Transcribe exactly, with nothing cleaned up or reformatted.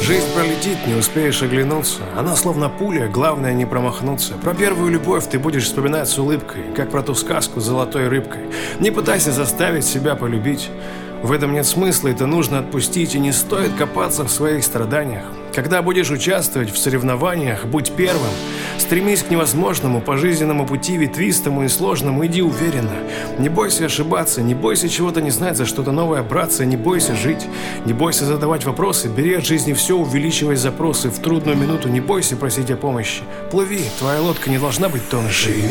Жизнь пролетит, не успеешь оглянуться. Она словно пуля, главное не промахнуться. Про первую любовь ты будешь вспоминать с улыбкой, как про ту сказку с золотой рыбкой. Не пытайся заставить себя полюбить. В этом нет смысла, это нужно отпустить. И не стоит копаться в своих страданиях. Когда будешь участвовать в соревнованиях, будь первым. Стремись к невозможному, по жизненному пути ветвистому и сложному, иди уверенно. Не бойся ошибаться, не бойся чего-то не знать, за что-то новое браться, не бойся жить. Не бойся задавать вопросы, бери от жизни все, увеличивай запросы. В трудную минуту не бойся просить о помощи. Плыви, твоя лодка не должна быть тонущей.